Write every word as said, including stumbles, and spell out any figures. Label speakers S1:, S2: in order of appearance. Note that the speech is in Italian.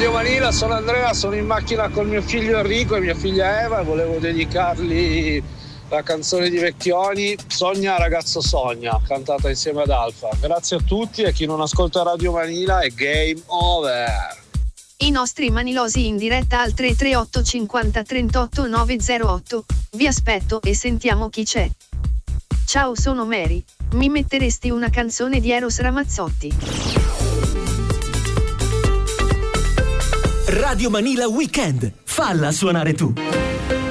S1: Radio Manila, sono Andrea, sono in macchina con mio figlio Enrico e mia figlia Eva e volevo dedicargli la canzone di Vecchioni, Sogna ragazzo sogna, cantata insieme ad Alfa. Grazie a tutti e chi non ascolta Radio Manila è game over.
S2: I nostri manilosi in diretta al tre tre otto cinquanta trentotto novecentotto. Vi aspetto e sentiamo chi c'è. Ciao, sono Mary. Mi metteresti una canzone di Eros Ramazzotti?
S3: Radio Manila Weekend. Falla suonare tu.